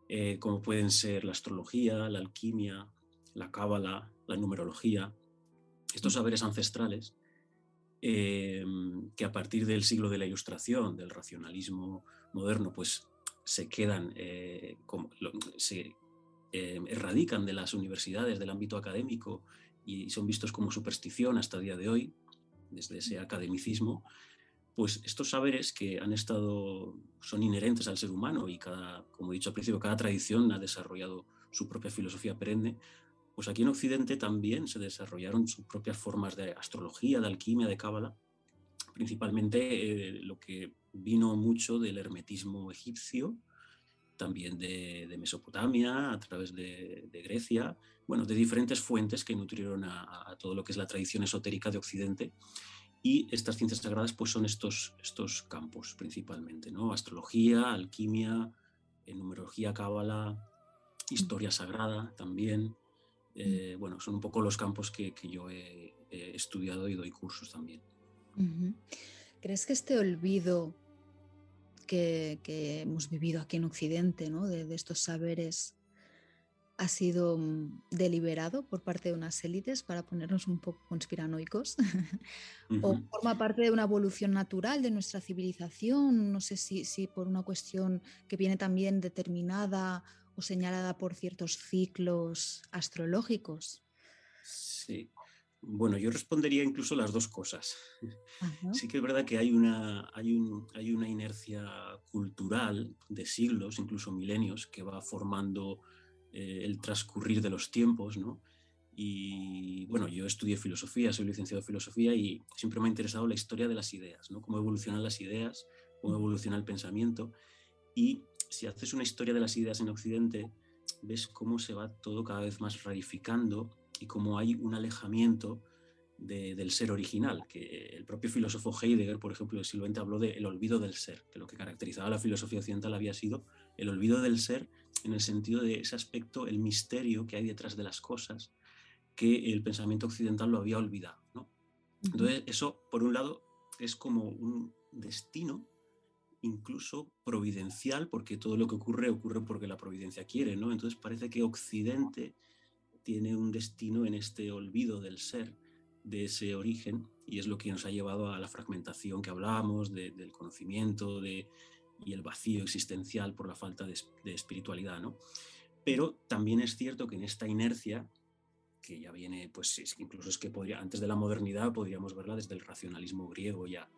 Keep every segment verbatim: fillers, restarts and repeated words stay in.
eh, como pueden ser la astrología, la alquimia, la cábala, la numerología, estos saberes ancestrales eh, que a partir del siglo de la Ilustración, del racionalismo moderno, pues se quedan, eh, como, lo, se eh, erradican de las universidades, del ámbito académico y son vistos como superstición hasta el día de hoy, desde ese academicismo. Pues estos saberes que han estado, son inherentes al ser humano y cada, como he dicho al principio, cada tradición ha desarrollado su propia filosofía perenne, pues aquí en Occidente también se desarrollaron sus propias formas de astrología, de alquimia, de cábala, principalmente eh, lo que vino mucho del hermetismo egipcio, también de, de Mesopotamia, a través de, de Grecia, bueno, de diferentes fuentes que nutrieron a, a todo lo que es la tradición esotérica de Occidente. Y estas ciencias sagradas pues son estos, estos campos principalmente, ¿no? Astrología, alquimia, eh, numerología, cábala, historia sagrada también. Eh, bueno, son un poco los campos que, que yo he, he estudiado y doy cursos también. Uh-huh. ¿Crees que este olvido que, que hemos vivido aquí en Occidente, ¿no? de, de estos saberes ha sido deliberado por parte de unas élites para ponernos un poco conspiranoicos? Uh-huh. ¿O forma parte de una evolución natural de nuestra civilización? No sé si, si por una cuestión que viene también determinada o señalada por ciertos ciclos astrológicos. Sí, bueno, yo respondería incluso las dos cosas. Uh-huh. Sí que es verdad que hay una, hay, un, hay una inercia cultural de siglos, incluso milenios, que va formando eh, el transcurrir de los tiempos, ¿no? Y bueno, yo estudié filosofía, soy licenciado en filosofía y siempre me ha interesado la historia de las ideas, ¿no? Cómo evolucionan las ideas, cómo evoluciona el pensamiento. Y si haces una historia de las ideas en Occidente, ves cómo se va todo cada vez más rarificando y cómo hay un alejamiento de, del ser original, que el propio filósofo Heidegger, por ejemplo, del siglo veinte habló del olvido del ser, que lo que caracterizaba a la filosofía occidental había sido el olvido del ser en el sentido de ese aspecto, el misterio que hay detrás de las cosas, que el pensamiento occidental lo había olvidado, ¿no? Entonces, eso, por un lado, es como un destino incluso providencial, porque todo lo que ocurre ocurre porque la providencia quiere, ¿no? Entonces parece que Occidente tiene un destino en este olvido del ser, de ese origen, y es lo que nos ha llevado a la fragmentación que hablábamos, de, del conocimiento de, y el vacío existencial por la falta de, de espiritualidad, ¿no? Pero también es cierto que en esta inercia, que ya viene, pues incluso es que podría, antes de la modernidad podríamos verla desde el racionalismo griego ya.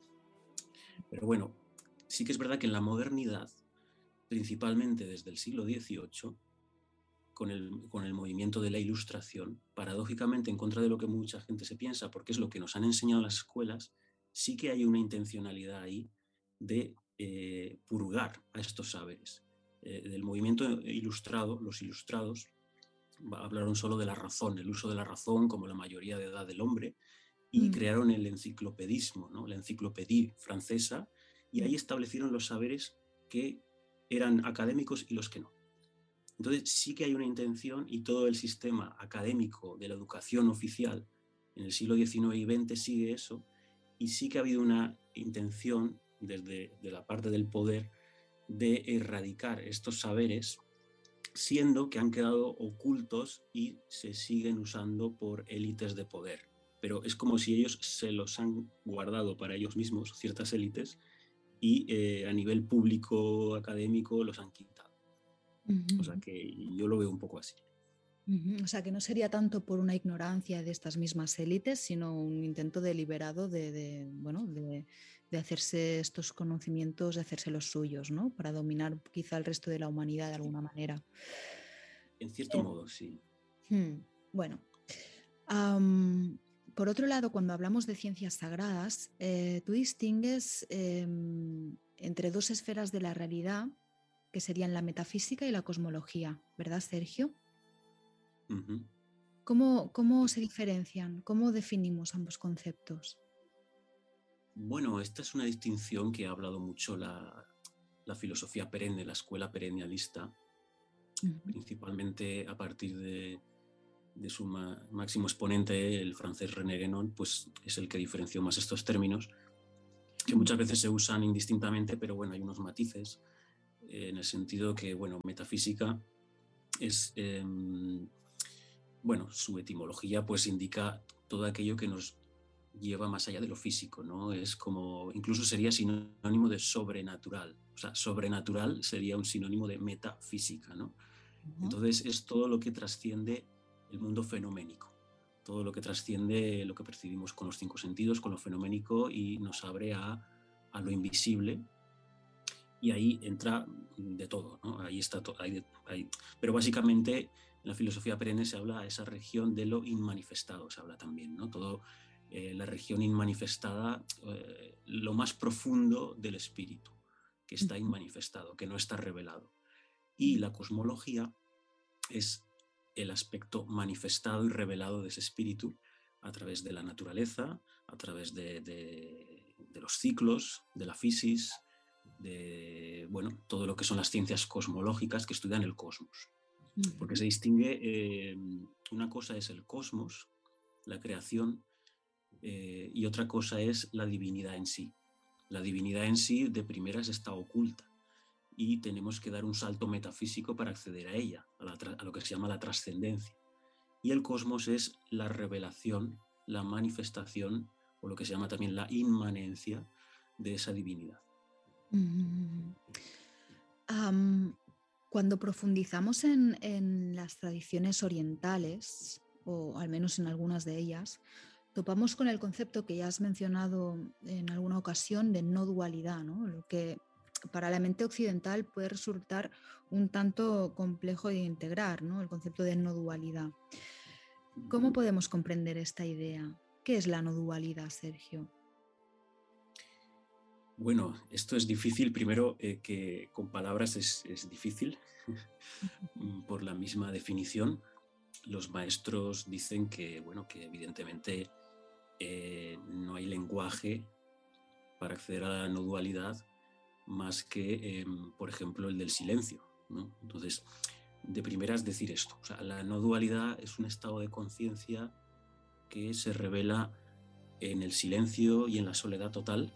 Pero bueno, sí que es verdad que en la modernidad, principalmente desde el siglo dieciocho, con el, con el movimiento de la Ilustración, paradójicamente en contra de lo que mucha gente se piensa, porque es lo que nos han enseñado las escuelas, sí que hay una intencionalidad ahí de eh, purgar a estos saberes. Eh, del movimiento ilustrado, los ilustrados hablaron solo de la razón, el uso de la razón como la mayoría de edad del hombre, y mm. crearon el enciclopedismo, ¿no? La enciclopédie francesa, y ahí establecieron los saberes que eran académicos y los que no. Entonces sí que hay una intención, y todo el sistema académico de la educación oficial en el siglo diecinueve y veinte sigue eso, y sí que ha habido una intención desde de la parte del poder de erradicar estos saberes, siendo que han quedado ocultos y se siguen usando por élites de poder. Pero es como si ellos se los han guardado para ellos mismos, ciertas élites, y eh, a nivel público académico los han quitado. Uh-huh. O sea que yo lo veo un poco así. Uh-huh. O sea que no sería tanto por una ignorancia de estas mismas élites, sino un intento deliberado de, de, bueno, de, de hacerse estos conocimientos, de hacerse los suyos, ¿no? Para dominar quizá el resto de la humanidad de alguna manera. En cierto eh, modo, sí. Hmm. Bueno, um, por otro lado, cuando hablamos de ciencias sagradas, eh, tú distingues eh, entre dos esferas de la realidad, que serían la metafísica y la cosmología, ¿verdad, Sergio? Uh-huh. ¿Cómo, cómo se diferencian? ¿Cómo definimos ambos conceptos? Bueno, esta es una distinción que ha hablado mucho la, la filosofía perenne, la escuela perennialista, uh-huh. principalmente a partir de, de su ma, máximo exponente, el francés René Guénon, pues es el que diferenció más estos términos, que muchas veces se usan indistintamente, pero bueno, hay unos matices. en el sentido que, bueno, metafísica es, eh, bueno, su etimología pues indica todo aquello que nos lleva más allá de lo físico, ¿no? Es como, incluso sería sinónimo de sobrenatural. O sea, sobrenatural sería un sinónimo de metafísica, ¿no? Uh-huh. Entonces es todo lo que trasciende el mundo fenoménico, todo lo que trasciende lo que percibimos con los cinco sentidos, con lo fenoménico, y nos abre a, a lo invisible. Y ahí entra de todo, ¿no? Ahí está todo. Ahí, ahí. Pero básicamente en la filosofía perenne se habla de esa región de lo inmanifestado, se habla también, ¿no? Todo, eh, la región inmanifestada, eh, lo más profundo del espíritu, que está inmanifestado, que no está revelado. Y la cosmología es el aspecto manifestado y revelado de ese espíritu a través de la naturaleza, a través de, de, de los ciclos, de la fisis, de, bueno, todo lo que son las ciencias cosmológicas que estudian el cosmos. Uh-huh. Porque se distingue, eh, una cosa es el cosmos, la creación, eh, y otra cosa es la divinidad en sí. La divinidad en sí de primeras está oculta y tenemos que dar un salto metafísico para acceder a ella, a, la, a lo que se llama la trascendencia. Y el cosmos es la revelación, la manifestación, o lo que se llama también la inmanencia de esa divinidad. Mm. Um, cuando profundizamos en, en las tradiciones orientales, o al menos en algunas de ellas, topamos con el concepto que ya has mencionado en alguna ocasión de no dualidad, ¿no? Lo que para la mente occidental puede resultar un tanto complejo de integrar, ¿no? El concepto de no dualidad. ¿Cómo podemos comprender esta idea? ¿Qué es la no dualidad, Sergio? Bueno, esto es difícil, primero eh, que con palabras es, es difícil por la misma definición. Los maestros dicen que, bueno, que evidentemente eh, no hay lenguaje para acceder a la no dualidad más que, eh, por ejemplo, el del silencio, ¿no? Entonces, de primeras decir esto, o sea, la no dualidad es un estado de conciencia que se revela en el silencio y en la soledad total,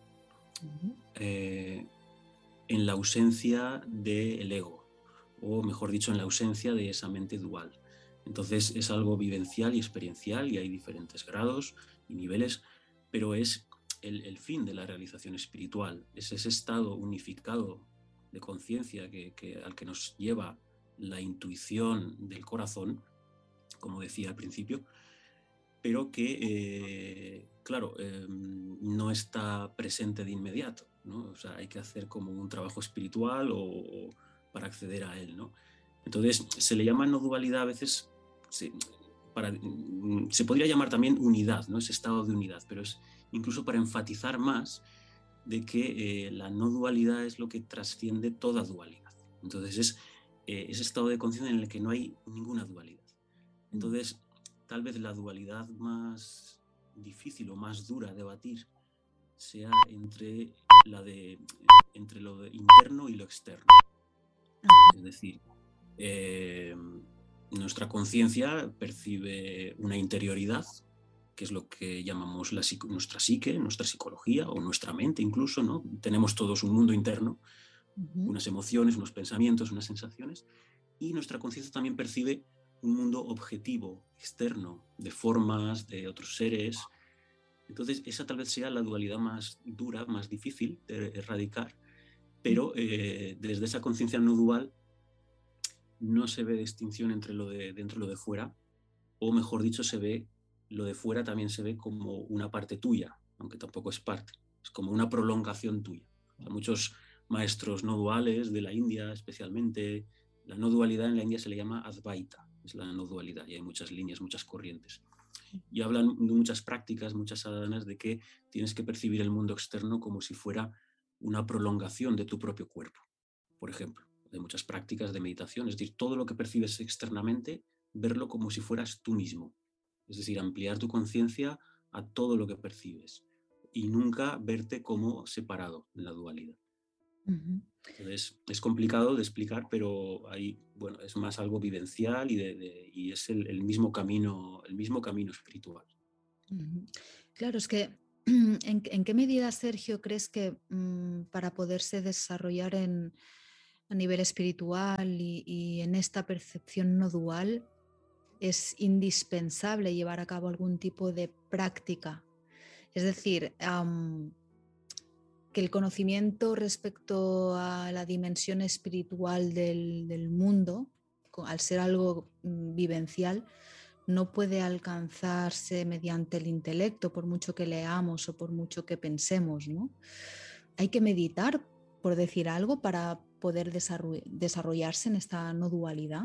eh, en la ausencia del ego, o mejor dicho, en la ausencia de esa mente dual. Entonces es algo vivencial y experiencial, y hay diferentes grados y niveles, pero es el, el fin de la realización espiritual, es ese estado unificado de conciencia que, que, al que nos lleva la intuición del corazón, como decía al principio, pero que, eh, claro, eh, no está presente de inmediato, ¿no? O sea, hay que hacer como un trabajo espiritual o, o para acceder a él, ¿no? Entonces, se le llama no dualidad a veces, se, para, se podría llamar también unidad, ¿no? Ese estado de unidad, pero es incluso para enfatizar más de que eh, la no dualidad es lo que trasciende toda dualidad. Entonces, es eh, ese estado de conciencia en el que no hay ninguna dualidad. Entonces, tal vez la dualidad más difícil o más dura de batir sea entre, la de, entre lo de interno y lo externo. Es decir, eh, nuestra conciencia percibe una interioridad, que es lo que llamamos la, nuestra psique, nuestra psicología o nuestra mente incluso, ¿no? Tenemos todos un mundo interno, uh-huh. unas emociones, unos pensamientos, unas sensaciones, y nuestra conciencia también percibe un mundo objetivo, externo, de formas, de otros seres. Entonces, esa tal vez sea la dualidad más dura, más difícil de erradicar, pero eh, desde esa conciencia no dual no se ve distinción entre lo de dentro y lo de fuera, o mejor dicho, se ve, lo de fuera también se ve como una parte tuya, aunque tampoco es parte, es como una prolongación tuya. O sea, muchos maestros no duales de la India especialmente, la no dualidad en la India se le llama Advaita, es la no dualidad, y hay muchas líneas, muchas corrientes. Y hablan de muchas prácticas, muchas sadhanas, de que tienes que percibir el mundo externo como si fuera una prolongación de tu propio cuerpo, por ejemplo. De muchas prácticas de meditación, es decir, todo lo que percibes externamente, verlo como si fueras tú mismo. Es decir, ampliar tu conciencia a todo lo que percibes y nunca verte como separado en la dualidad. Uh-huh. Entonces, es complicado de explicar, pero ahí, bueno, es más algo vivencial y, de, de, y es el, el, mismo camino, el mismo camino espiritual. Uh-huh. Claro, es que ¿en, ¿en qué medida, Sergio, crees que um, para poderse desarrollar en, a nivel espiritual y, y en esta percepción no dual es indispensable llevar a cabo algún tipo de práctica. Es decir, um, que el conocimiento respecto a la dimensión espiritual del, del mundo, al ser algo vivencial, no puede alcanzarse mediante el intelecto, por mucho que leamos o por mucho que pensemos, ¿no? Hay que meditar, por decir algo, para poder desarrollarse en esta no dualidad.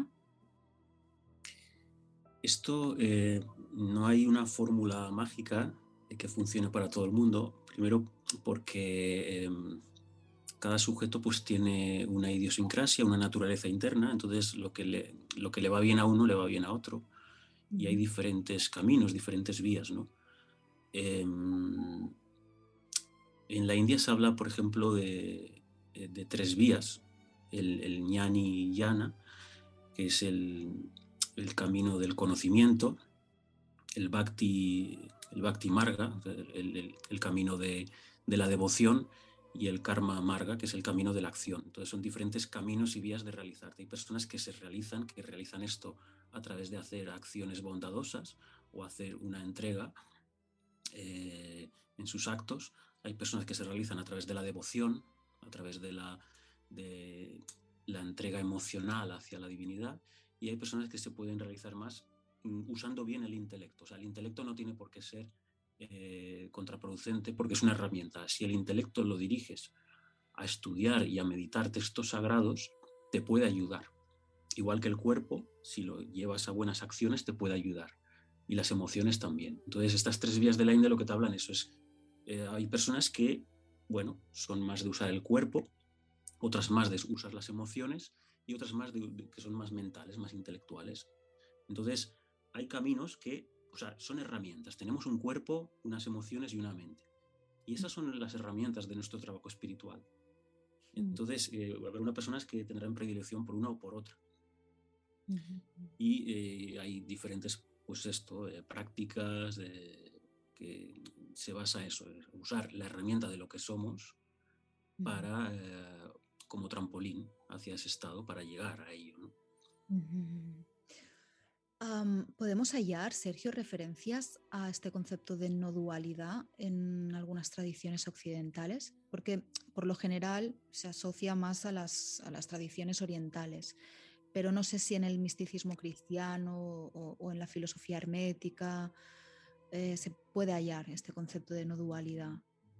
Esto eh, no hay una fórmula mágica que funcione para todo el mundo. Primero porque eh, cada sujeto pues tiene una idiosincrasia, una naturaleza interna, entonces lo que, le, lo que le va bien a uno le va bien a otro. Uh-huh. Y hay diferentes caminos, diferentes vías, ¿no? Eh, en la India se habla, por ejemplo, de, de tres vías. El, el Jnani Yana, que es el, el camino del conocimiento, el Bhakti, el Bhakti Marga, el, el, el camino de, de la devoción, y el Karma Marga, que es el camino de la acción. Entonces son diferentes caminos y vías de realizarte. Hay personas que se realizan, que realizan esto a través de hacer acciones bondadosas o hacer una entrega eh, en sus actos. Hay personas que se realizan a través de la devoción, a través de la, de la entrega emocional hacia la divinidad, y hay personas que se pueden realizar más usando bien el intelecto. O sea, el intelecto no tiene por qué ser eh, contraproducente porque es una herramienta. Si el intelecto lo diriges a estudiar y a meditar textos sagrados, te puede ayudar. Igual que el cuerpo, si lo llevas a buenas acciones, te puede ayudar. Y las emociones también. Entonces, estas tres vías de la India lo que te hablan eso es, eh, hay personas que, bueno, son más de usar el cuerpo, otras más de usar las emociones y otras más de, de, que son más mentales, más intelectuales. Entonces, hay caminos que, o sea, son herramientas. Tenemos un cuerpo, unas emociones y una mente. Y esas son las herramientas de nuestro trabajo espiritual. Entonces, eh, habrá unas personas que tendrán predilección por una o por otra. Uh-huh. Y eh, hay diferentes, pues esto, eh, prácticas de, que se basa en eso, en usar la herramienta de lo que somos para, eh, como trampolín hacia ese estado para llegar a ello, ¿no? Uh-huh. Um, ¿Podemos hallar, Sergio, referencias a este concepto de no dualidad en algunas tradiciones occidentales? Porque por lo general se asocia más a las, a las tradiciones orientales, pero no sé si en el misticismo cristiano o, o en la filosofía hermética eh, se puede hallar este concepto de no dualidad.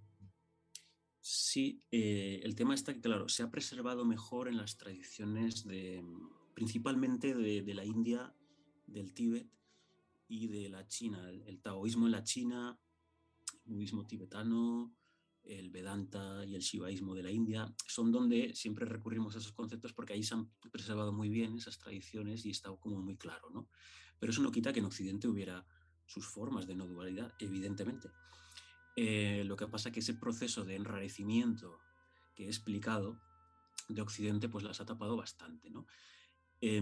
Sí, eh, el tema está que, claro, se ha preservado mejor en las tradiciones de, principalmente de, de la India, del Tíbet y de la China. El, el taoísmo en la China, el budismo tibetano, el Vedanta y el shivaísmo de la India, son donde siempre recurrimos a esos conceptos porque ahí se han preservado muy bien esas tradiciones y está como muy claro, ¿no? Pero eso no quita que en Occidente hubiera sus formas de no dualidad, evidentemente. Eh, lo que pasa es que ese proceso de enrarecimiento que he explicado de Occidente pues las ha tapado bastante, ¿no? Eh,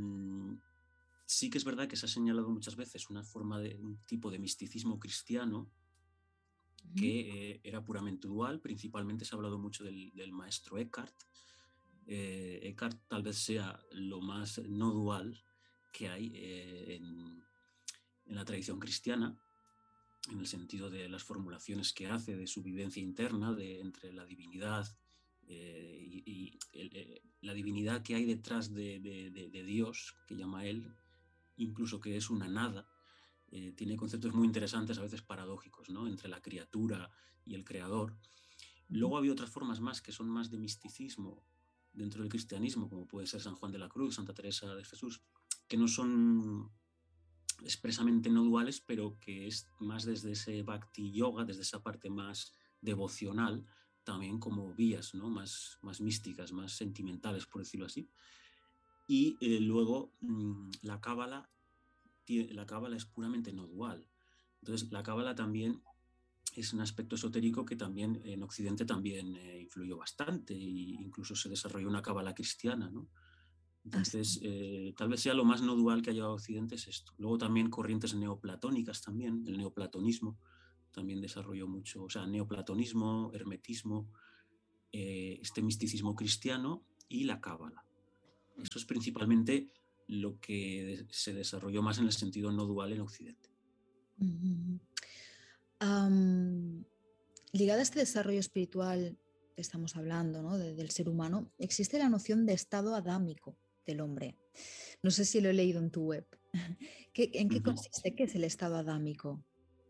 sí que es verdad que se ha señalado muchas veces una forma de un tipo de misticismo cristiano que eh, era puramente dual. Principalmente se ha hablado mucho del, del maestro Eckhart. Eh, Eckhart tal vez sea lo más no dual que hay eh, en, en la tradición cristiana, en el sentido de las formulaciones que hace de su vivencia interna de, entre la divinidad eh, y, y el, eh, la divinidad que hay detrás de, de, de, de Dios, que llama él, incluso que es una nada. Eh, tiene conceptos muy interesantes, a veces paradójicos, ¿no? Entre la criatura y el creador. Luego había otras formas más que son más de misticismo dentro del cristianismo, como puede ser San Juan de la Cruz, Santa Teresa de Jesús, que no son expresamente no duales, pero que es más desde ese bhakti yoga, desde esa parte más devocional, también como vías, ¿no? más, más místicas, más sentimentales, por decirlo así. Y eh, luego mmm, la cábala la cábala es puramente no dual. Entonces la cábala también es un aspecto esotérico que también en Occidente también eh, influyó bastante e incluso se desarrolló una cábala cristiana, ¿no? Entonces, eh, tal vez sea lo más no dual que ha llevado a Occidente es esto. Luego también corrientes neoplatónicas también, el neoplatonismo también desarrolló mucho, o sea, neoplatonismo, hermetismo, eh, este misticismo cristiano y la cábala. Eso es principalmente lo que se desarrolló más en el sentido no dual en Occidente. Uh-huh. Um, ligada a este desarrollo espiritual que estamos hablando, ¿no? de, del ser humano, existe la noción de estado adámico del hombre. No sé si lo he leído en tu web. ¿Qué, ¿En qué consiste? ¿Qué es el estado adámico?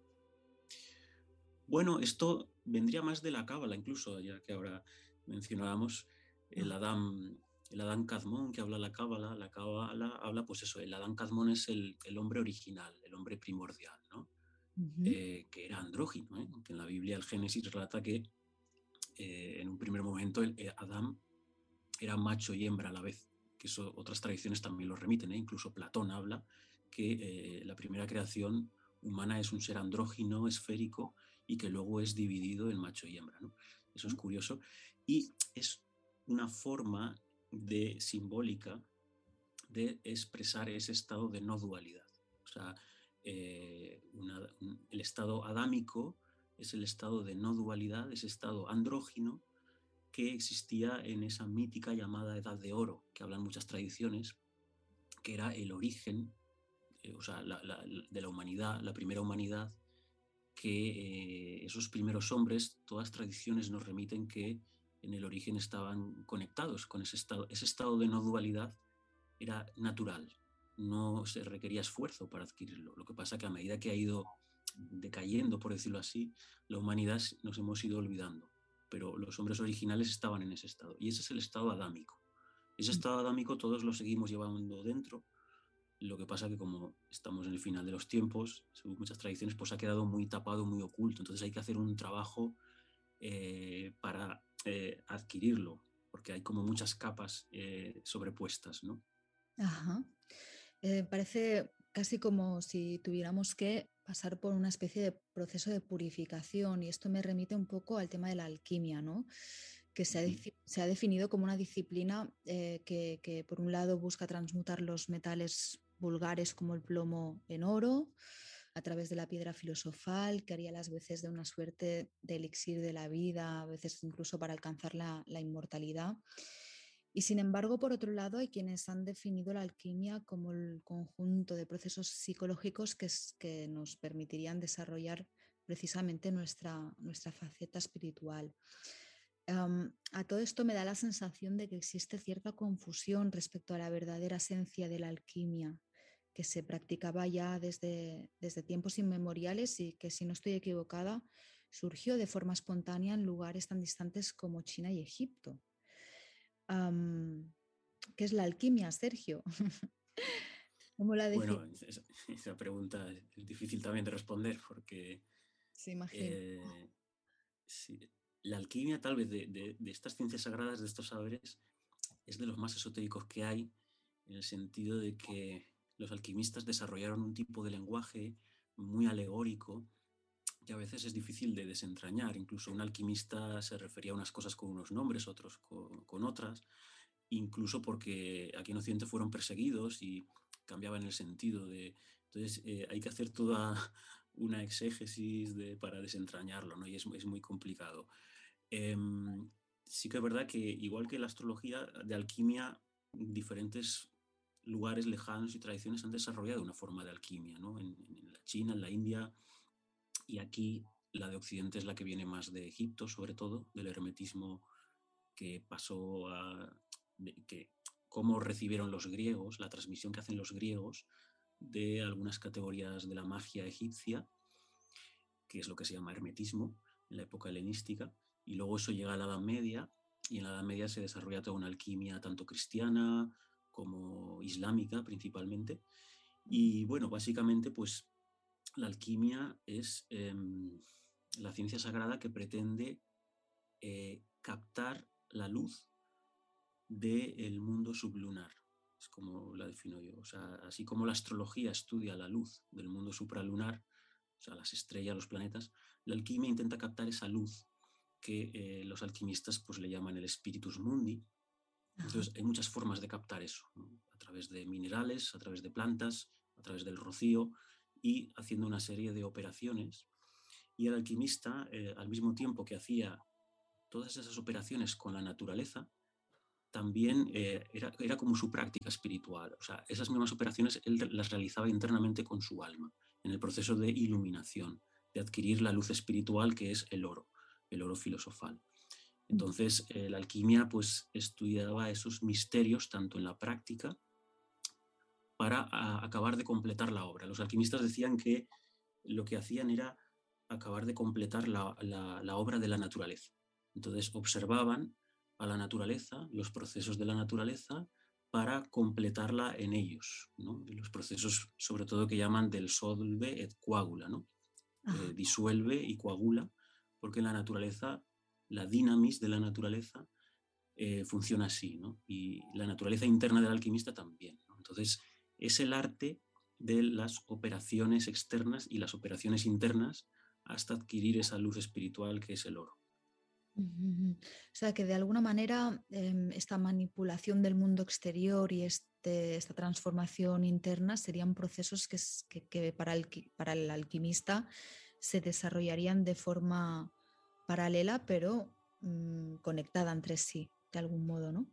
Bueno, esto vendría más de la cábala, incluso, ya que ahora mencionábamos el Adán, el Adán Kadmón que habla la cábala. La cábala habla, pues eso, el Adán Kadmón es el, el hombre original, el hombre primordial, ¿no? Uh-huh. eh, que era andrógino, ¿eh? Que en la Biblia, el Génesis, relata que eh, en un primer momento el, el Adán era macho y hembra a la vez, que eso otras tradiciones también lo remiten, ¿eh? Incluso Platón habla que eh, la primera creación humana es un ser andrógino, esférico, y que luego es dividido en macho y hembra, ¿no? Eso es curioso. Y es una forma de, simbólica de expresar ese estado de no dualidad. O sea, eh, una, un, el estado adámico es el estado de no dualidad, ese estado andrógino que existía en esa mítica llamada Edad de Oro, que hablan muchas tradiciones, que era el origen, eh, o sea, la, la, de la humanidad, la primera humanidad, que eh, esos primeros hombres, todas tradiciones nos remiten que en el origen estaban conectados con ese estado. Ese estado de no dualidad era natural, no se requería esfuerzo para adquirirlo. Lo que pasa es que a medida que ha ido decayendo, por decirlo así, la humanidad nos hemos ido olvidando, pero los hombres originales estaban en ese estado, y ese es el estado adámico. Ese estado adámico todos lo seguimos llevando dentro. Lo que pasa que como estamos en el final de los tiempos, según muchas tradiciones, pues ha quedado muy tapado, muy oculto. Entonces hay que hacer un trabajo eh, para eh, adquirirlo, porque hay como muchas capas eh, sobrepuestas, ¿no? Ajá. Eh, parece casi como si tuviéramos que pasar por una especie de proceso de purificación, y esto me remite un poco al tema de la alquimia, ¿no? Que se ha, uh-huh. se ha definido como una disciplina eh, que, que por un lado busca transmutar los metales vulgares como el plomo en oro a través de la piedra filosofal, que haría las veces de una suerte de elixir de la vida, a veces incluso para alcanzar la, la inmortalidad. Y sin embargo, por otro lado, hay quienes han definido la alquimia como el conjunto de procesos psicológicos que, es, que nos permitirían desarrollar precisamente nuestra, nuestra faceta espiritual. Um, a todo esto me da la sensación de que existe cierta confusión respecto a la verdadera esencia de la alquimia, que se practicaba ya desde, desde tiempos inmemoriales y que, si no estoy equivocada, surgió de forma espontánea en lugares tan distantes como China y Egipto. Um, ¿Qué es la alquimia, Sergio? ¿Cómo la bueno, esa, esa pregunta es difícil también de responder porque se imagina. Eh, sí, la alquimia tal vez de, de, de estas ciencias sagradas, de estos saberes, es de los más esotéricos que hay, en el sentido de que los alquimistas desarrollaron un tipo de lenguaje muy alegórico que a veces es difícil de desentrañar. Incluso un alquimista se refería a unas cosas con unos nombres, otros con, con otras, incluso porque aquí en Occidente fueron perseguidos y cambiaban el sentido de... Entonces eh, hay que hacer toda una exégesis de, para desentrañarlo, ¿no? Y es, es muy complicado. Eh, sí que es verdad que, igual que la astrología, de alquimia, diferentes lugares lejanos y tradiciones han desarrollado una forma de alquimia, ¿no? En, en la China, en la India, y aquí la de Occidente es la que viene más de Egipto, sobre todo, del hermetismo que pasó a... De, que, cómo recibieron los griegos, la transmisión que hacen los griegos de algunas categorías de la magia egipcia, que es lo que se llama hermetismo en la época helenística, y luego eso llega a la Edad Media, y en la Edad Media se desarrolla toda una alquimia tanto cristiana como islámica principalmente. Y bueno, básicamente pues la alquimia es eh, la ciencia sagrada que pretende eh, captar la luz del mundo sublunar, es como la defino yo. O sea, así como la astrología estudia la luz del mundo supralunar, o sea, las estrellas, los planetas, la alquimia intenta captar esa luz que eh, los alquimistas pues, le llaman el spiritus mundi. Entonces hay muchas formas de captar eso, ¿no? A través de minerales, a través de plantas, a través del rocío, y haciendo una serie de operaciones. Y el alquimista, eh, al mismo tiempo que hacía todas esas operaciones con la naturaleza, también eh, era, era como su práctica espiritual. O sea, esas mismas operaciones él las realizaba internamente con su alma, en el proceso de iluminación, de adquirir la luz espiritual que es el oro, el oro filosofal. Entonces, eh, la alquimia pues estudiaba esos misterios tanto en la práctica para a, acabar de completar la obra. Los alquimistas decían que lo que hacían era acabar de completar la, la, la obra de la naturaleza. Entonces, observaban a la naturaleza, los procesos de la naturaleza, para completarla en ellos, ¿no? Los procesos, sobre todo, que llaman del solve et coagula, ¿no? Eh, disuelve y coagula, porque en la naturaleza, la dinamis de la naturaleza eh, funciona así, ¿no? Y la naturaleza interna del alquimista también, ¿no? Entonces, es el arte de las operaciones externas y las operaciones internas hasta adquirir esa luz espiritual que es el oro. Uh-huh. O sea que de alguna manera eh, esta manipulación del mundo exterior y este, esta transformación interna serían procesos que, que, que para, el, para el alquimista se desarrollarían de forma paralela pero mmm, conectada entre sí, de algún modo, ¿no?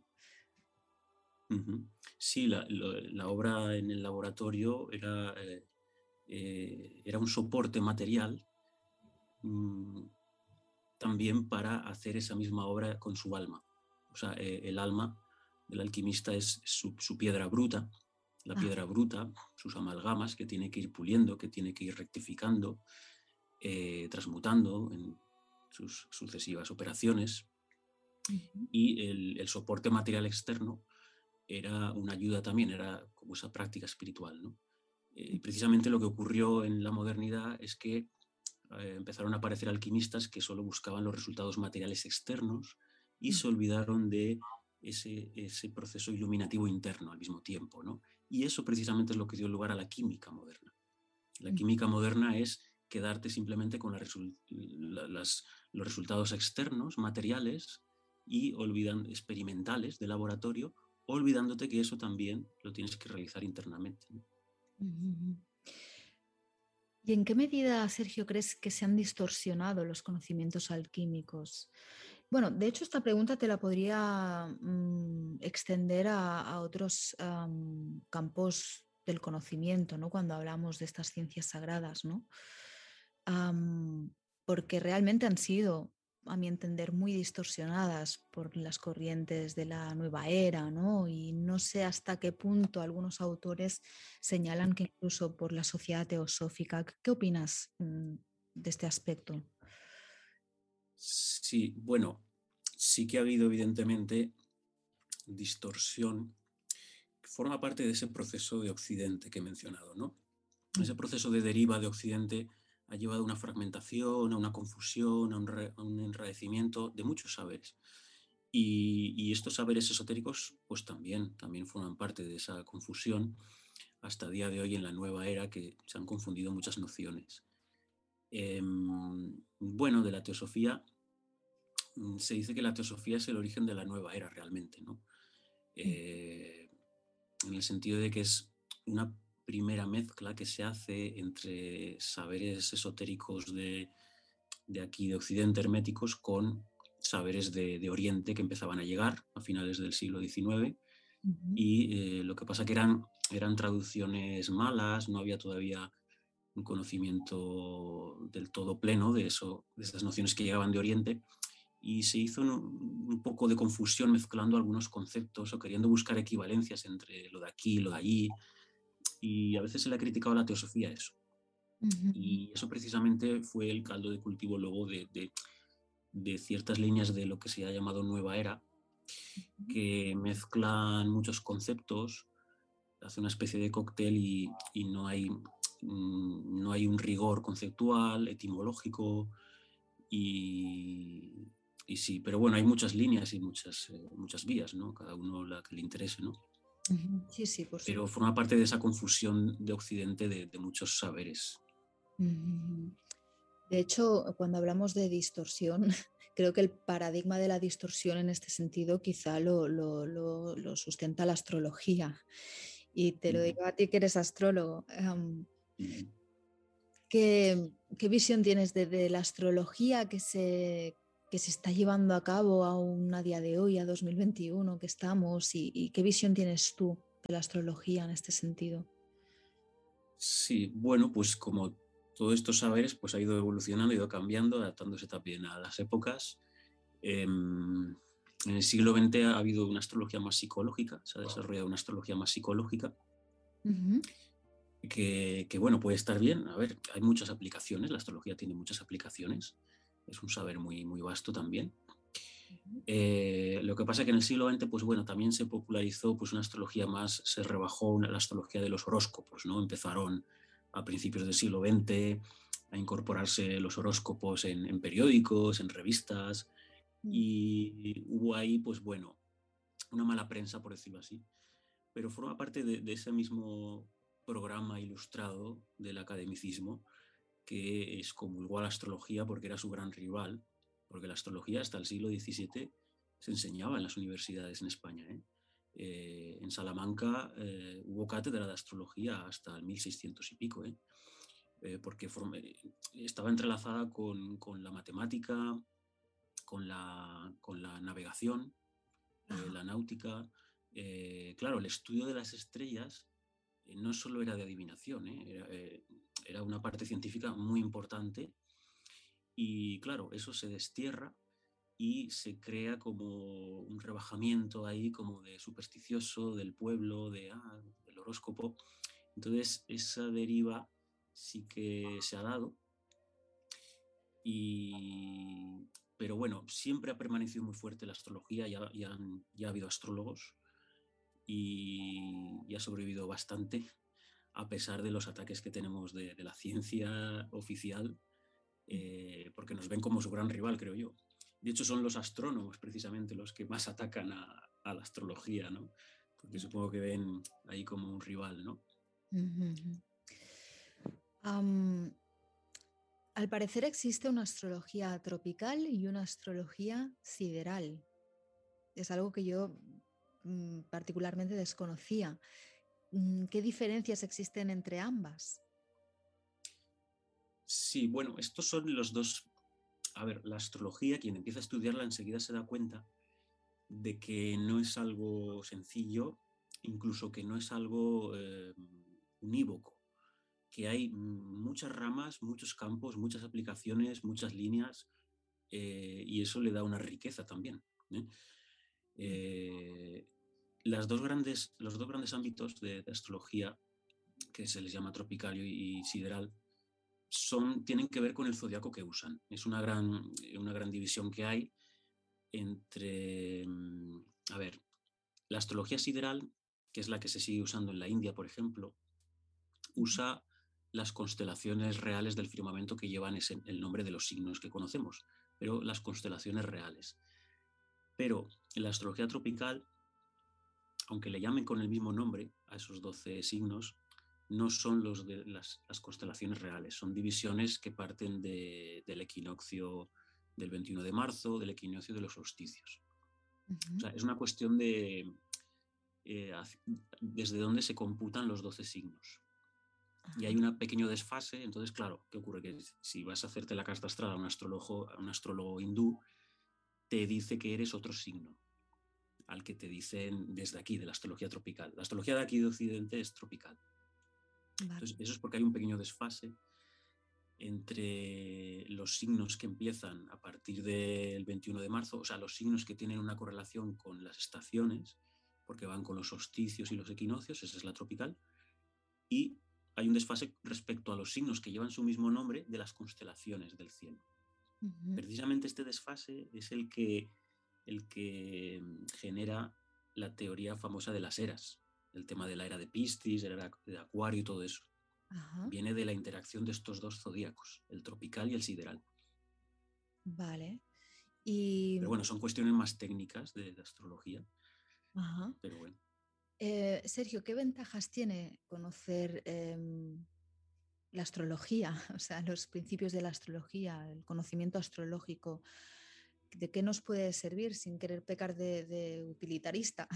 Uh-huh. Sí, la, lo, la obra en el laboratorio era, eh, eh, era un soporte material mmm, también para hacer esa misma obra con su alma. O sea, eh, el alma del alquimista es su, su piedra bruta, la ah. piedra bruta, sus amalgamas que tiene que ir puliendo, que tiene que ir rectificando, eh, transmutando en sus sucesivas operaciones. Uh-huh. Y el, el soporte material externo era una ayuda también, era como esa práctica espiritual, ¿no? Eh, precisamente lo que ocurrió en la modernidad es que eh, empezaron a aparecer alquimistas que solo buscaban los resultados materiales externos y se olvidaron de ese, ese proceso iluminativo interno al mismo tiempo, ¿no? Y eso precisamente es lo que dio lugar a la química moderna. La química moderna es quedarte simplemente con la resu- la, las, los resultados externos, materiales y olvidan, experimentales de laboratorio, olvidándote que eso también lo tienes que realizar internamente, ¿no? Uh-huh. ¿Y en qué medida, Sergio, crees que se han distorsionado los conocimientos alquímicos? Bueno, de hecho, esta pregunta te la podría um, extender a, a otros um, campos del conocimiento, ¿no? Cuando hablamos de estas ciencias sagradas, ¿no? Um, porque realmente han sido, a mi entender, muy distorsionadas por las corrientes de la nueva era, ¿no? Y no sé hasta qué punto algunos autores señalan que incluso por la sociedad teosófica. ¿Qué opinas um, de este aspecto? Sí, bueno, sí que ha habido evidentemente distorsión. Forma parte de ese proceso de Occidente que he mencionado, ¿no? Ese proceso de deriva de Occidente ha llevado a una fragmentación, a una confusión, a un, re, a un enrarecimiento de muchos saberes. Y, y estos saberes esotéricos, pues también, también forman parte de esa confusión hasta el día de hoy en la nueva era, que se han confundido muchas nociones. Eh, bueno, de la teosofía, se dice que la teosofía es el origen de la nueva era realmente, ¿no? Eh, en el sentido de que es una primera mezcla que se hace entre saberes esotéricos de, de aquí, de Occidente, herméticos, con saberes de, de Oriente que empezaban a llegar a finales del siglo diecinueve. Uh-huh. Y eh, lo que pasa que eran, eran traducciones malas, no había todavía un conocimiento del todo pleno de, eso, de esas nociones que llegaban de Oriente, y se hizo un, un poco de confusión mezclando algunos conceptos o queriendo buscar equivalencias entre lo de aquí y lo de allí, y a veces se le ha criticado a la teosofía eso. Uh-huh. Y eso precisamente fue el caldo de cultivo luego de, de, de ciertas líneas de lo que se ha llamado Nueva Era, uh-huh, que mezclan muchos conceptos, hace una especie de cóctel y, y no, hay, no hay un rigor conceptual, etimológico, y, y sí, pero bueno, hay muchas líneas y muchas, eh, muchas vías, ¿no? Cada uno la que le interese, ¿no? Sí, sí, por supuesto. Pero forma parte de esa confusión de Occidente de, de muchos saberes. De hecho, cuando hablamos de distorsión, creo que el paradigma de la distorsión en este sentido quizá lo, lo, lo, lo sustenta la astrología. Y te lo digo a ti que eres astrólogo. Um, ¿qué, ¿Qué visión tienes de, de la astrología que se, que se está llevando a cabo aún a día de hoy, a dos mil veintiuno que estamos, y, y qué visión tienes tú de la astrología en este sentido. Sí, bueno, pues como todos estos saberes pues ha ido evolucionando, ha ido cambiando, adaptándose también a las épocas. Eh, en el siglo veinte ha habido una astrología más psicológica, se ha desarrollado una astrología más psicológica, Uh-huh. que, que, bueno, puede estar bien. A ver, hay muchas aplicaciones, la astrología tiene muchas aplicaciones, es un saber muy, muy vasto también. Uh-huh. Eh, lo que pasa es que en el siglo veinte, pues bueno, también se popularizó pues una astrología más, se rebajó una, la astrología de los horóscopos, ¿no? Empezaron a principios del siglo veinte a incorporarse los horóscopos en, en periódicos, en revistas, Uh-huh. y hubo ahí, pues bueno, una mala prensa, por decirlo así, pero forma parte de, de ese mismo programa ilustrado del academicismo que excomulgó a la astrología porque era su gran rival, porque la astrología hasta el siglo diecisiete se enseñaba en las universidades en España. ¿eh? Eh, en Salamanca eh, hubo cátedra de astrología hasta el mil seiscientos y pico, ¿eh? Eh, porque form- estaba entrelazada con, con la matemática, con la, con la navegación, eh, la náutica. Eh, claro, el estudio de las estrellas eh, no solo era de adivinación, ¿eh? Era, eh, era una parte científica muy importante. Y claro, eso se destierra y se crea como un rebajamiento ahí, como de supersticioso del pueblo, de, ah, del horóscopo. Entonces, esa deriva sí que se ha dado. Y, pero bueno, siempre ha permanecido muy fuerte la astrología, ya, ya, han, ya ha habido astrólogos y, y ha sobrevivido bastante, a pesar de los ataques que tenemos de, de la ciencia oficial, eh, porque nos ven como su gran rival, creo yo. De hecho, son los astrónomos precisamente los que más atacan a, a la astrología, ¿no? Porque supongo que ven ahí como un rival, ¿no? Uh-huh. Um, al parecer existe una astrología tropical y una astrología sideral. Es algo que yo mm, particularmente desconocía. Mm, ¿Qué diferencias existen entre ambas? Sí, bueno, estos son los dos. A ver, la astrología, quien empieza a estudiarla enseguida se da cuenta de que no es algo sencillo, incluso que no es algo eh, unívoco, que hay muchas ramas, muchos campos, muchas aplicaciones, muchas líneas, eh, y eso le da una riqueza también. ¿eh? Eh, las dos grandes, los dos grandes ámbitos de, de astrología, que se les llama tropical y, y sideral, son, tienen que ver con el zodiaco que usan. Es una gran, una gran división que hay entre, a ver, la astrología sideral, que es la que se sigue usando en la India, por ejemplo, usa las constelaciones reales del firmamento que llevan ese, el nombre de los signos que conocemos, pero las constelaciones reales. Pero en la astrología tropical, aunque le llamen con el mismo nombre a esos doce signos, no son los de las, las constelaciones reales, son divisiones que parten de, del equinoccio del veintiuno de marzo, del equinoccio de los solsticios. Uh-huh. O sea, es una cuestión de eh, desde dónde se computan los doce signos. Y hay un pequeño desfase, entonces, claro, ¿qué ocurre? Que si vas a hacerte la carta astral a un astrólogo, a un astrólogo hindú, te dice que eres otro signo, al que te dicen desde aquí, de la astrología tropical. La astrología de aquí de Occidente es tropical. Vale. Entonces, eso es porque hay un pequeño desfase entre los signos que empiezan a partir del veintiuno de marzo, o sea, los signos que tienen una correlación con las estaciones, porque van con los solsticios y los equinoccios, esa es la tropical, y hay un desfase respecto a los signos que llevan su mismo nombre de las constelaciones del cielo. Uh-huh. Precisamente este desfase es el que, el que genera la teoría famosa de las eras, el tema de la era de Piscis, la era de Acuario y todo eso. Uh-huh. Viene de la interacción de estos dos zodíacos, el tropical y el sideral. Vale. Y... Pero bueno, son cuestiones más técnicas de, de astrología. Ajá. Pero bueno. Eh, Sergio, ¿qué ventajas tiene conocer eh, la astrología? O sea, los principios de la astrología, el conocimiento astrológico. ¿De qué nos puede servir sin querer pecar de, de utilitarista?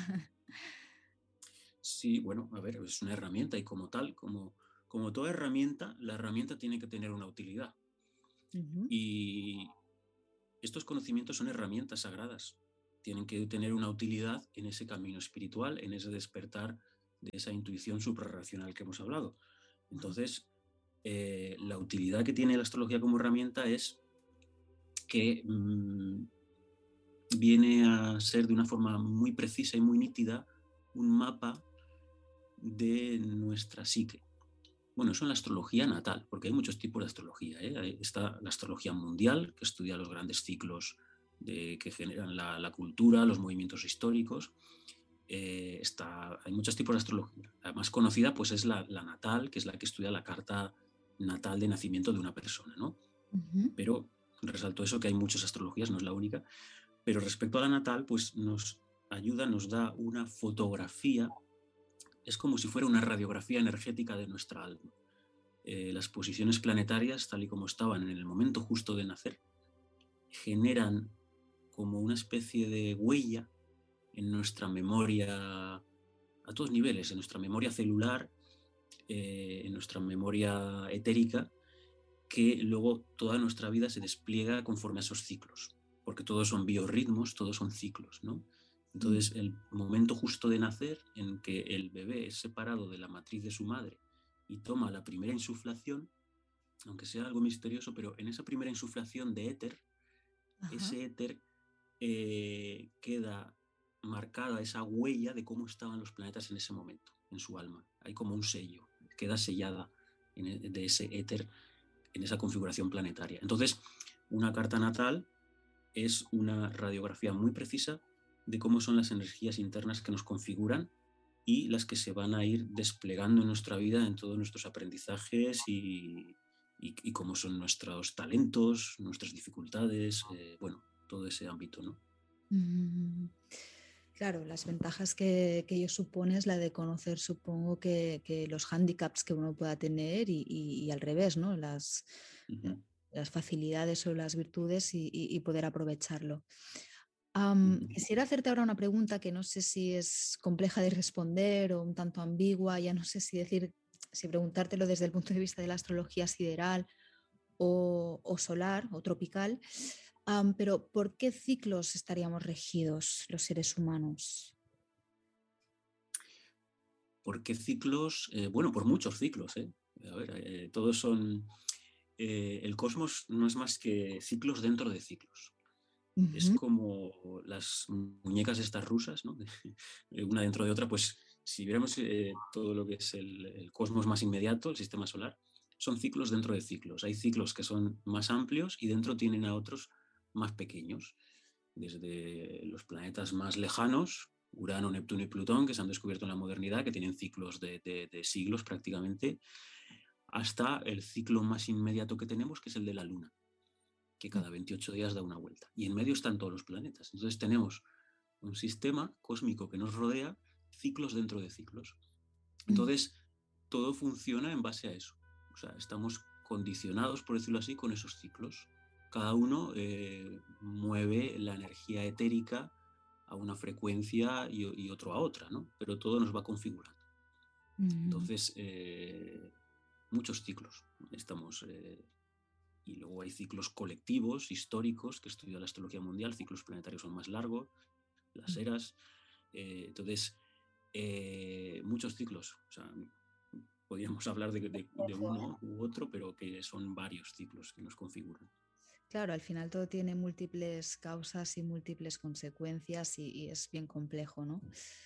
Sí, bueno, a ver, es una herramienta y como tal, como, como toda herramienta, la herramienta tiene que tener una utilidad. Uh-huh. Y, estos conocimientos son herramientas sagradas, tienen que tener una utilidad en ese camino espiritual, en ese despertar de esa intuición suprarracional que hemos hablado. Entonces, eh, la utilidad que tiene la astrología como herramienta es que mmm, viene a ser de una forma muy precisa y muy nítida un mapa de nuestra psique. Bueno, eso en la astrología natal, porque hay muchos tipos de astrología, ¿eh? Está la astrología mundial, que estudia los grandes ciclos de, que generan la, la cultura, los movimientos históricos. Eh, está, hay muchos tipos de astrología. La más conocida pues, es la, la natal, que es la que estudia la carta natal de nacimiento de una persona, ¿no? Uh-huh. Pero resalto eso, que hay muchas astrologías, no es la única. Pero respecto a la natal, pues nos ayuda, nos da una fotografía. Es como si fuera una radiografía energética de nuestra alma. Eh, las posiciones planetarias, tal y como estaban en el momento justo de nacer, generan como una especie de huella en nuestra memoria, a todos niveles, en nuestra memoria celular, eh, en nuestra memoria etérica, que luego toda nuestra vida se despliega conforme a esos ciclos, porque todos son biorritmos, todos son ciclos, ¿no? Entonces, el momento justo de nacer, en que el bebé es separado de la matriz de su madre y toma la primera insuflación, aunque sea algo misterioso, pero en esa primera insuflación de éter, Ajá. ese éter eh, queda marcada esa huella de cómo estaban los planetas en ese momento, en su alma. Hay como un sello, queda sellada en el, de ese éter en esa configuración planetaria. Entonces, una carta natal es una radiografía muy precisa de cómo son las energías internas que nos configuran y las que se van a ir desplegando en nuestra vida, en todos nuestros aprendizajes y, y, y cómo son nuestros talentos, nuestras dificultades, eh, bueno, todo ese ámbito, ¿no? Mm, claro, las ventajas que, que ello supone es la de conocer, supongo, que, que los hándicaps que uno pueda tener y, y, y al revés, ¿no? Las, uh-huh. las facilidades o las virtudes y, y, y poder aprovecharlo. Um, uh-huh. Quisiera hacerte ahora una pregunta que no sé si es compleja de responder o un tanto ambigua, ya no sé si decir, si preguntártelo desde el punto de vista de la astrología sideral o, o solar o tropical, um, pero ¿por qué ciclos estaríamos regidos los seres humanos? ¿Por qué ciclos? Eh, bueno, por muchos ciclos, ¿eh? A ver, eh, todos son... Eh, el cosmos no es más que ciclos dentro de ciclos. Uh-huh. Es como las muñecas estas rusas, ¿no? Una dentro de otra, pues si viéramos eh, todo lo que es el, el cosmos más inmediato, el sistema solar, son ciclos dentro de ciclos. Hay ciclos que son más amplios y dentro tienen a otros más pequeños. Desde los planetas más lejanos, Urano, Neptuno y Plutón, que se han descubierto en la modernidad, que tienen ciclos de, de, de siglos prácticamente, hasta el ciclo más inmediato que tenemos, que es el de la Luna, que cada veintiocho días da una vuelta. Y en medio están todos los planetas. Entonces tenemos un sistema cósmico que nos rodea, ciclos dentro de ciclos. Entonces, todo funciona en base a eso. O sea, estamos condicionados, por decirlo así, con esos ciclos. Cada uno eh, mueve la energía etérica a una frecuencia y, y otro a otra, ¿no? Pero todo nos va configurando. Uh-huh. Entonces, eh, muchos ciclos estamos... Eh, y luego hay ciclos colectivos, históricos, que estudia la astrología mundial, ciclos planetarios son más largos, las eras, eh, entonces, eh, muchos ciclos, o sea, podríamos hablar de, de, de uno u otro, pero que son varios ciclos que nos configuran. Claro, al final todo tiene múltiples causas y múltiples consecuencias y, y es bien complejo, ¿no?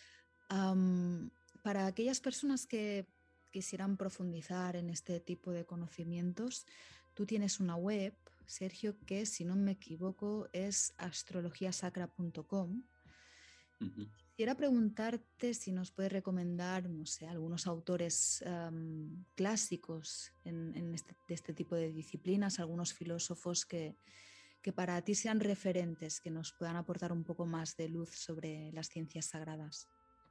Um, para aquellas personas que quisieran profundizar en este tipo de conocimientos, tú tienes una web, Sergio, que si no me equivoco es astrologiasacra punto com. Uh-huh. Quisiera preguntarte si nos puedes recomendar, no sé, algunos autores um, clásicos en, en este, de este tipo de disciplinas, algunos filósofos que, que para ti sean referentes, que nos puedan aportar un poco más de luz sobre las ciencias sagradas.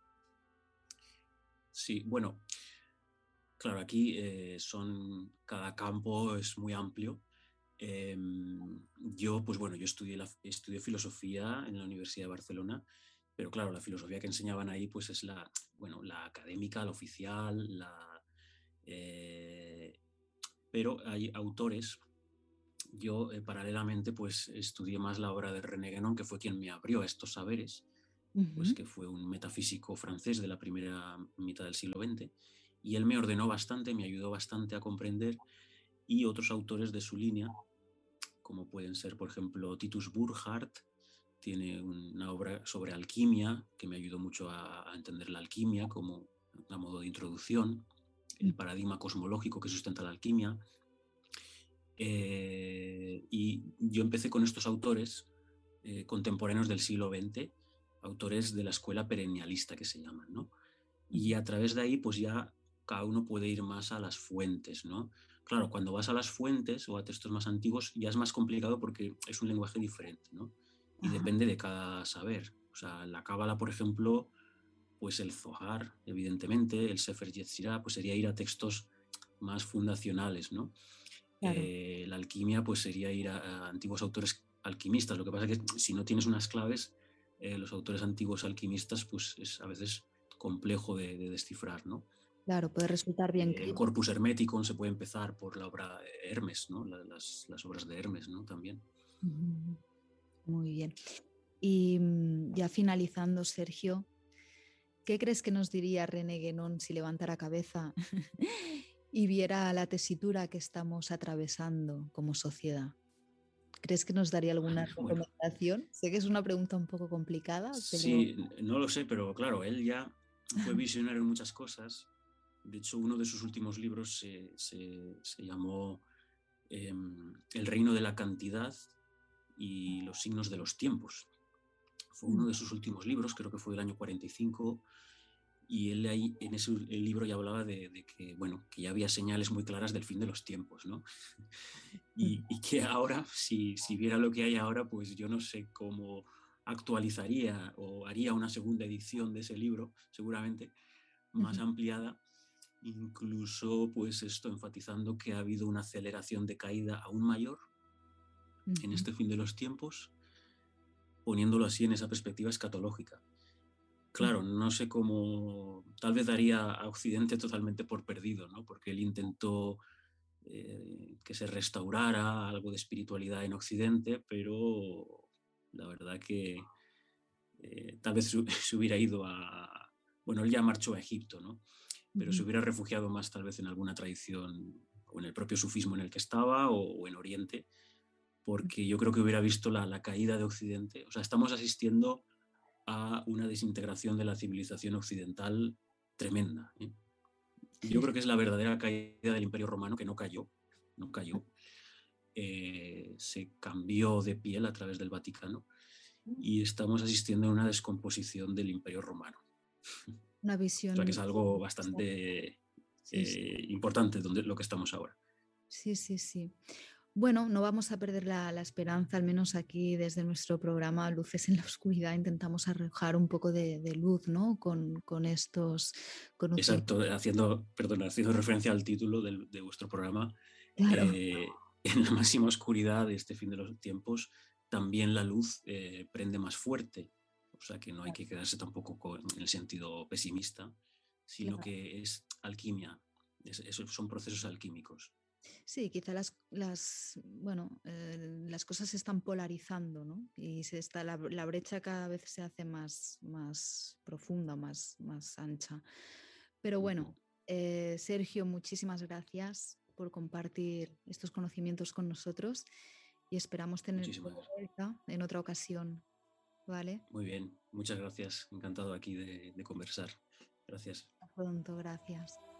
Sí, bueno, claro, aquí eh, son, cada campo es muy amplio. Eh, yo, pues bueno, yo estudié, la, estudié filosofía en la Universidad de Barcelona, pero claro, la filosofía que enseñaban ahí pues es la, bueno, la académica, la oficial, la, eh, pero hay autores yo eh, paralelamente pues estudié más la obra de René Guénon, que fue quien me abrió a estos saberes, pues Ujú. que fue un metafísico francés de la primera mitad del siglo veinte, y él me ordenó bastante, me ayudó bastante a comprender, y otros autores de su línea, como pueden ser, por ejemplo, Titus Burckhardt, tiene una obra sobre alquimia que me ayudó mucho a, a entender la alquimia como a modo de introducción, el paradigma cosmológico que sustenta la alquimia. Eh, y yo empecé con estos autores eh, contemporáneos del siglo veinte, autores de la escuela perennialista que se llaman, ¿no? Y a través de ahí, pues ya cada uno puede ir más a las fuentes, ¿no? Claro, cuando vas a las fuentes o a textos más antiguos ya es más complicado porque es un lenguaje diferente, ¿no? Y Ajá, depende de cada saber. O sea, la cábala, por ejemplo, pues el Zohar, evidentemente, el Sefer Yetzirah, pues sería ir a textos más fundacionales, ¿no? claro. Eh, la alquimia, pues sería ir a, a, antiguos autores alquimistas. Lo que pasa es que si no tienes unas claves, eh, los autores antiguos alquimistas, pues es a veces complejo de, de descifrar, ¿no? Claro, puede resultar bien Eh, el críptico. Corpus Hermeticum se puede empezar por la obra Hermes, ¿no? La, las, las, obras de Hermes, ¿no? También. Muy bien. Y mm, ya finalizando, Sergio, ¿qué crees que nos diría René Guénon si levantara cabeza y viera la tesitura que estamos atravesando como sociedad? ¿Crees que nos daría alguna Bueno, recomendación? Sé que es una pregunta un poco complicada, pero... sí, no lo sé, pero claro, él ya fue visionario en muchas cosas. De hecho, uno de sus últimos libros se, se, se llamó eh, El reino de la cantidad y los signos de los tiempos. Fue uno de sus últimos libros, creo que fue del año cuarenta y cinco, y él ahí en ese el libro ya hablaba de, de que, bueno, que ya había señales muy claras del fin de los tiempos, ¿no? Y, y que ahora, si, si viera lo que hay ahora, pues yo no sé cómo actualizaría o haría una segunda edición de ese libro, seguramente más ampliada, incluso pues esto enfatizando que ha habido una aceleración de caída aún mayor en este fin de los tiempos, poniéndolo así en esa perspectiva escatológica. Claro, no sé cómo, tal vez daría a Occidente totalmente por perdido, ¿no? Porque él intentó eh, que se restaurara algo de espiritualidad en Occidente, pero la verdad que eh, tal vez se, se hubiera ido a, bueno, él ya marchó a Egipto, ¿no? Pero se hubiera refugiado más tal vez en alguna tradición o en el propio sufismo en el que estaba o, o en Oriente, porque yo creo que hubiera visto la, la caída de Occidente. O sea, estamos asistiendo a una desintegración de la civilización occidental tremenda, ¿eh? Yo Sí, creo que es la verdadera caída del Imperio Romano, que no cayó, no cayó. Eh, se cambió de piel a través del Vaticano y estamos asistiendo a una descomposición del Imperio Romano. una O sea, que es visión... algo bastante Sí, sí, eh, importante donde lo que estamos ahora. sí, sí, sí. Bueno, no vamos a perder la, la esperanza, al menos aquí desde nuestro programa Luces en la Oscuridad intentamos arrojar un poco de, de luz, ¿no? Con, con estos conocimientos. Exacto, haciendo, perdón, haciendo referencia al título del, de vuestro programa, Claro, eh, en la máxima oscuridad de este fin de los tiempos, también la luz eh, prende más fuerte. O sea que no hay que quedarse tampoco con, en el sentido pesimista, sino claro. que es alquimia, es, es, son procesos alquímicos. Sí, quizá las, las, bueno, eh, las cosas se están polarizando, ¿no? Y se está, la, la brecha cada vez se hace más, más profunda, más, más ancha. Pero Uh bueno, -huh. eh, Sergio, muchísimas gracias por compartir estos conocimientos con nosotros y esperamos tenerte Muchísimas de gracias. vuelta en otra ocasión, ¿vale? Muy bien, muchas gracias. Encantado aquí de, de conversar. Gracias. Hasta pronto, gracias.